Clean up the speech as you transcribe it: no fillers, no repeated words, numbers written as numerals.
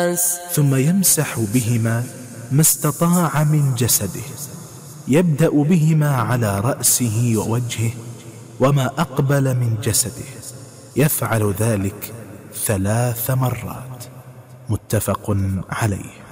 الناس. ثم يمسح بهما ما استطاع من جسده، يبدأ بهما على رأسه ووجهه وما أقبل من جسده، يفعل ذلك 3 مرات. متفق عليه.